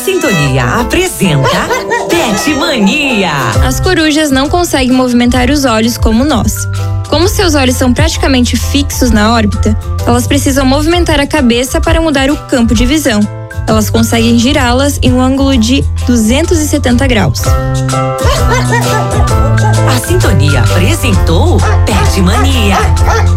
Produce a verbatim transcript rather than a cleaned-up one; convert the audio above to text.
Sintonia apresenta Pet Mania. As corujas não conseguem movimentar os olhos como nós. Como seus olhos são praticamente fixos na órbita, elas precisam movimentar a cabeça para mudar o campo de visão. Elas conseguem girá-las em um ângulo de duzentos e setenta graus. A Sintonia apresentou Pet Mania.